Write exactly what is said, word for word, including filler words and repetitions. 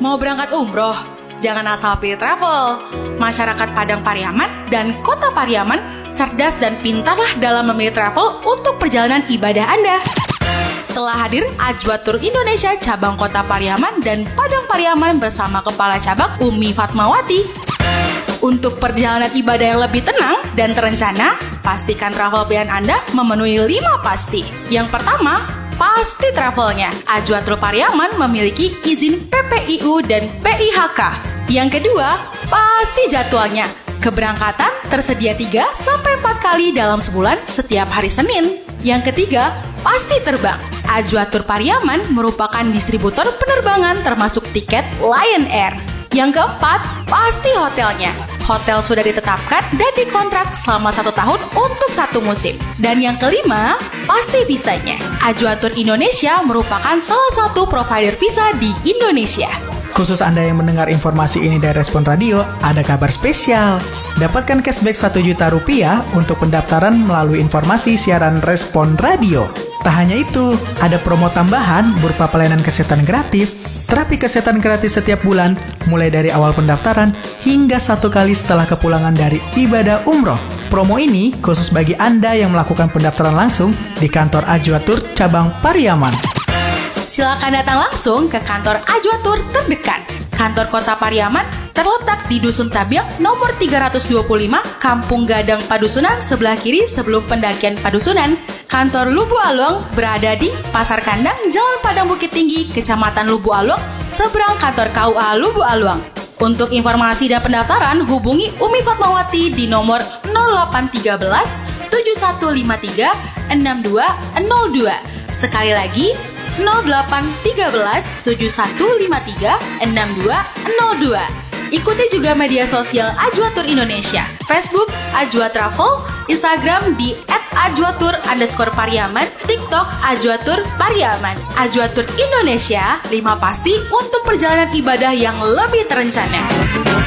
Mau berangkat umroh? Jangan asal pilih travel. Masyarakat Padang Pariaman dan Kota Pariaman cerdas dan pintarlah dalam memilih travel untuk perjalanan ibadah Anda. Telah hadir Ajwa Tour Indonesia Cabang Kota Pariaman dan Padang Pariaman bersama Kepala Cabang Umi Fatmawati. Untuk perjalanan ibadah yang lebih tenang dan terencana, pastikan travel pilihan Anda memenuhi lima pasti. Yang pertama, pasti travelnya. Ajwa Tour Pariaman memiliki izin P P I U dan P I H K. Yang kedua, pasti jadwalnya. Keberangkatan tersedia tiga sampai empat kali dalam sebulan setiap hari Senin. Yang ketiga, pasti terbang. Ajwa Tour Pariaman merupakan distributor penerbangan termasuk tiket Lion Air. Yang keempat, pasti hotelnya. Hotel sudah ditetapkan dan dikontrak selama satu tahun untuk satu musim. Dan yang kelima, pasti visanya. Ajwa Tour Indonesia merupakan salah satu provider visa di Indonesia. Khusus Anda yang mendengar informasi ini dari Respon Radio, ada kabar spesial. Dapatkan cashback satu juta rupiah untuk pendaftaran melalui informasi siaran Respon Radio. Tak hanya itu, ada promo tambahan berupa pelayanan kesehatan gratis, terapi kesehatan gratis setiap bulan, mulai dari awal pendaftaran hingga satu kali setelah kepulangan dari ibadah umroh. Promo ini khusus bagi Anda yang melakukan pendaftaran langsung di kantor Ajwa Tour Cabang Pariaman. Silakan datang langsung ke kantor Ajwa Tour terdekat. Kantor Kota Pariaman terletak di Dusun Tabiak nomor tiga ratus dua puluh lima, Kampung Gadang Padusunan, sebelah kiri sebelum pendakian Padusunan. Kantor Lubu Aluang berada di Pasar Kandang, Jalan Padang Bukit Tinggi, Kecamatan Lubu Aluang, seberang kantor K U A Lubu Aluang. Untuk informasi dan pendaftaran, hubungi Umi Fatmawati di nomor nol delapan tiga belas tujuh satu lima tiga enam dua nol dua. Sekali lagi, nol delapan tiga belas tujuh satu lima tiga enam dua nol dua. Ikuti juga media sosial Ajwa Tour Indonesia, Facebook Ajwa Travel, Instagram di et ajwatur underscore pariaman, TikTok Ajwa Tour Pariaman. Ajwa Tour Indonesia, lima pasti untuk perjalanan ibadah yang lebih terencana.